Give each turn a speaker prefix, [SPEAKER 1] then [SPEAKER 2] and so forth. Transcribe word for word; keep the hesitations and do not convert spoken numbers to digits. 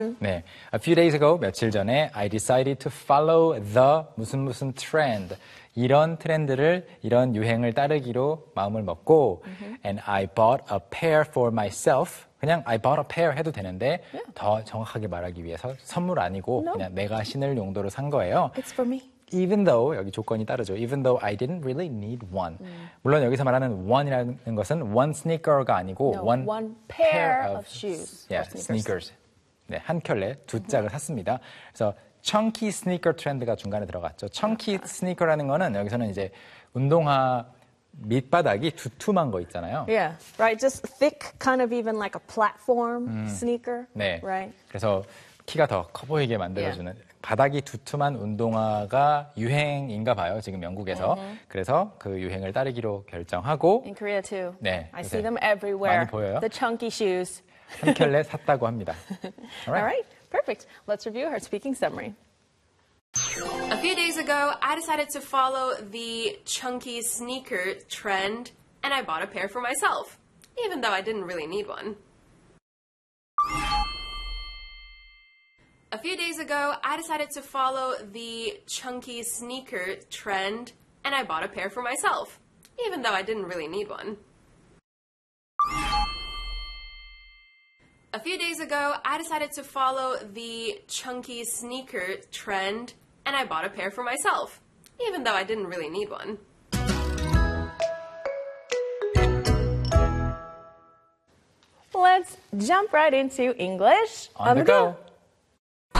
[SPEAKER 1] 네, a few days ago, 며칠 전에 I decided to follow the 무슨 무슨 trend 이런 트렌드를 이런 유행을 따르기로 마음을 먹고 mm-hmm. and I bought a pair for myself. 그냥 I bought a pair 해도 되는데 yeah. 더 정확하게 말하기 위해서 선물 아니고 no. 그냥 내가 신을 용도로 산 거예요.
[SPEAKER 2] It's for me.
[SPEAKER 1] Even though 여기 조건이 따르죠. Even though I didn't really need one. 음. 물론 여기서 말하는 one이라는 것은 one sneaker가 아니고
[SPEAKER 2] no,
[SPEAKER 1] one,
[SPEAKER 2] one pair, pair of,
[SPEAKER 1] of
[SPEAKER 2] shoes.
[SPEAKER 1] Yeah, sneakers. 네, 한 켤레 두 짝을 mm-hmm. 샀습니다. 그래서 chunky sneaker 트렌드가 중간에 들어갔죠. chunky sneaker라는 거는 여기서는 이제 운동화 밑바닥이 두툼한 거 있잖아요.
[SPEAKER 2] Yeah, right. Just thick, kind of even like a platform
[SPEAKER 1] 음,
[SPEAKER 2] sneaker.
[SPEAKER 1] 네.
[SPEAKER 2] Right.
[SPEAKER 1] 그래서 키가 더 커 보이게 만들어주는 yeah. 바닥이 두툼한 운동화가 유행인가 봐요. 지금 영국에서. Mm-hmm. 그래서 그 유행을 따르기로 결정하고.
[SPEAKER 2] In Korea too.
[SPEAKER 1] 네.
[SPEAKER 2] I see them everywhere.
[SPEAKER 1] 많이 보여요.
[SPEAKER 2] The chunky shoes.
[SPEAKER 1] 한 켤레 샀다고 합니다. All right.
[SPEAKER 2] All right. Perfect. Let's review her speaking summary.
[SPEAKER 3] A few days ago, I decided to follow the chunky sneaker trend, and I bought a pair for myself, even though I didn't really need one. A few days ago, I decided to follow the chunky sneaker trend, and I bought a pair for myself, even though I didn't really need one. A few days ago, I decided to follow the chunky sneaker trend, and I bought a pair for myself, even though I didn't really need one.
[SPEAKER 2] Let's jump right into English
[SPEAKER 1] on, on the go. go.